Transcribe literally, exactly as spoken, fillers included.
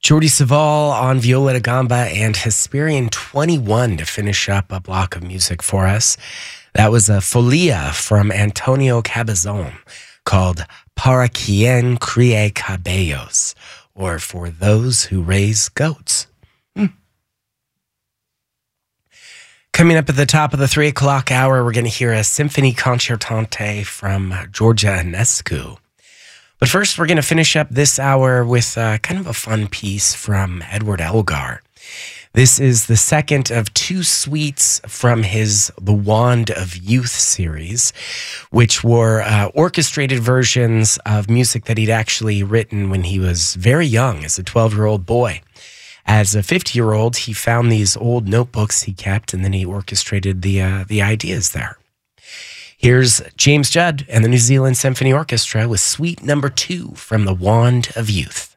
Jordi Savall on viola da gamba and Hesperian twenty-one to finish up a block of music for us. That was a Folia from Antonio Cabezon called Para Quien Crie Cabellos, or For Those Who Raise Goats. Hmm. Coming up at the top of the three o'clock hour, we're going to hear a Symphony Concertante from Georgia Enescu. But first, we're going to finish up this hour with uh, kind of a fun piece from Edward Elgar. This is the second of two suites from his The Wand of Youth series, which were uh, orchestrated versions of music that he'd actually written when he was very young, as a twelve-year-old boy. As a fifty-year-old, he found these old notebooks he kept, and then he orchestrated the uh, the ideas there. Here's James Judd and the New Zealand Symphony Orchestra with Suite Number Two from The Wand of Youth.